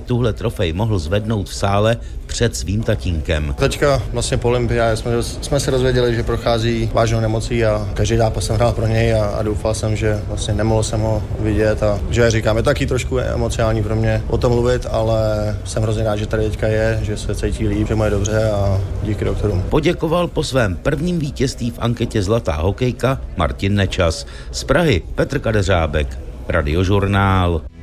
tuhle trofej mohl zvednout v sále před svým tatínkem. Tačka vlastně po olympiádě jsme se dozvěděli, že prochází vážnou nemocí a každý zápas jsem hrál pro něj a doufal jsem, že vlastně nemohl jsem ho vidět a že říkám, je taky trošku emocionální pro mě o tom mluvit, ale jsem hrozně rád, že tady teďka je, že se cítí líp, že mu je dobře a díky doktorům. Poděkoval po svém prvním vítězství v anketě Zlatá hokejka Martin Nečas. Z Prahy Petr Kadeřábek, Radiožurnál.